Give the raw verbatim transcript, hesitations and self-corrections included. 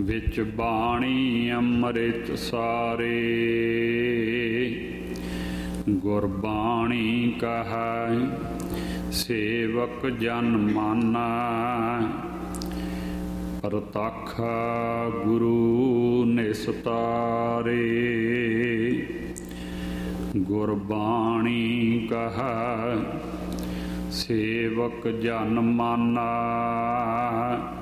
विच बाणी अमृत सारे। गुरबाणी कहै सेवक जन माना, प्रतख गुरु निस्तारे। गुरबाणी कहै सेवक जन माना,